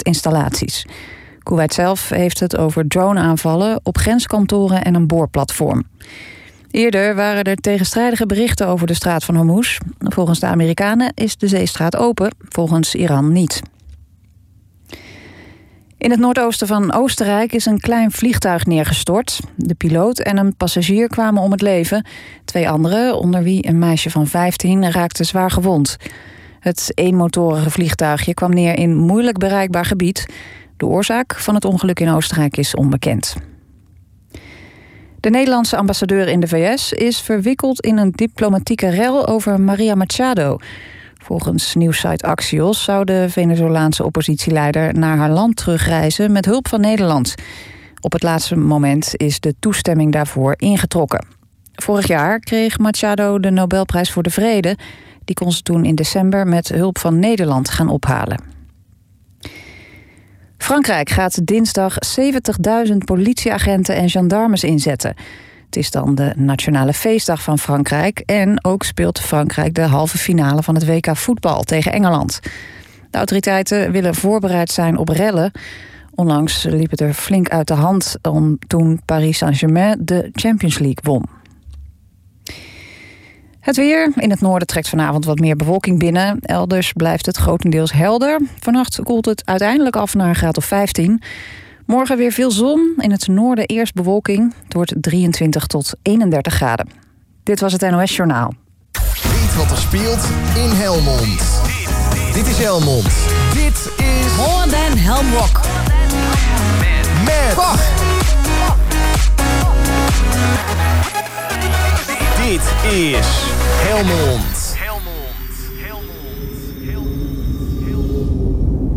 installaties. Koeweit zelf heeft het over drone-aanvallen op grenskantoren en een boorplatform. Eerder waren er tegenstrijdige berichten over de straat van Hormuz. Volgens de Amerikanen is de zeestraat open, volgens Iran niet. In het noordoosten van Oostenrijk is een klein vliegtuig neergestort. De piloot en een passagier kwamen om het leven. 2 anderen, onder wie een meisje van 15, raakten zwaar gewond. Het eenmotorige vliegtuigje kwam neer in moeilijk bereikbaar gebied. De oorzaak van het ongeluk in Oostenrijk is onbekend. De Nederlandse ambassadeur in de VS is verwikkeld in een diplomatieke rel over Maria Machado. Volgens nieuwssite Axios zou de Venezolaanse oppositieleider naar haar land terugreizen met hulp van Nederland. Op het laatste moment is de toestemming daarvoor ingetrokken. Vorig jaar kreeg Machado de Nobelprijs voor de Vrede. Die kon ze toen in december met hulp van Nederland gaan ophalen. Frankrijk gaat dinsdag 70.000 politieagenten en gendarmes inzetten. Het is dan de nationale feestdag van Frankrijk en ook speelt Frankrijk de halve finale van het WK voetbal tegen Engeland. De autoriteiten willen voorbereid zijn op rellen. Onlangs liep het er flink uit de hand toen Paris Saint-Germain de Champions League won. Het weer. In het noorden trekt vanavond wat meer bewolking binnen. Elders blijft het grotendeels helder. Vannacht koelt het uiteindelijk af naar een graad of 15. Morgen weer veel zon. In het noorden eerst bewolking. Het wordt 23 tot 31 graden. Dit was het NOS Journaal. Weet wat er speelt in Helmond. Dit is Helmond. Dit is More Than Helm Rock. Met Bach. Dit is Helmond.